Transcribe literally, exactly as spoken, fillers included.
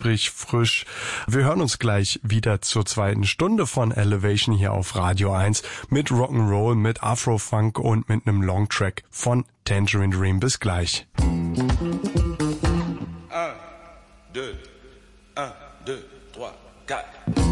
knusprig, frisch. Wir hören uns gleich wieder zur zweiten Stunde von Elevation hier auf Radio eins mit Rock'n'Roll, mit Afro-Funk und mit einem Longtrack von Tangerine Dream. Bis gleich. Un, deux, un, deux, trois, quatre.